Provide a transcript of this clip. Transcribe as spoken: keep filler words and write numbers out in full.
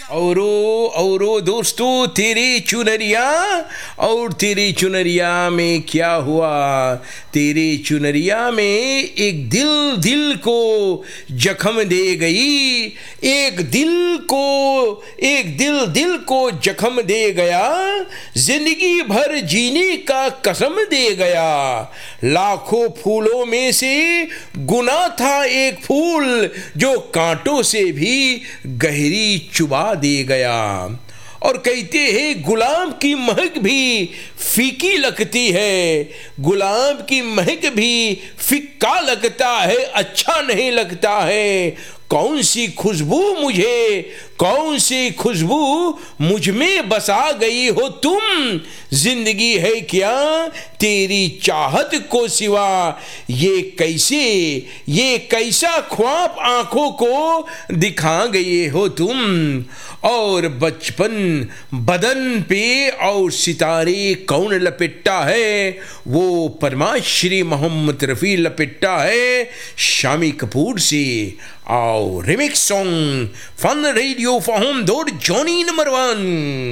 औरो औरो दोस्तों, तेरी चुनरिया और तेरी चुनरिया में क्या हुआ? तेरी चुनरिया में एक दिल दिल को जख्म दे गई, एक दिल को एक दिल दिल को जख्म दे गया, जिंदगी भर जीने का कसम दे गया। लाखों फूलों में से गुना था एक फूल, जो कांटों से भी गहरी चुबा दे गया। और कहते हैं गुलाब की महक भी फीकी लगती है, गुलाब की महक भी फिक्का लगता है, अच्छा नहीं लगता है। कौन सी खुशबू मुझे, कौन सी खुशबू मुझ में बसा गई हो तुम, जिंदगी है क्या तेरी चाहत को सिवा। ये कैसे, ये कैसा ख्वाब आंखों को दिखा गए हो तुम। और बचपन बदन पे और सितारे कौन लपेटा है, वो परमाश्री मोहम्मद रफ़ी लपेटा है शामी कपूर से। और remix song fun radio for home dot Johnny number one.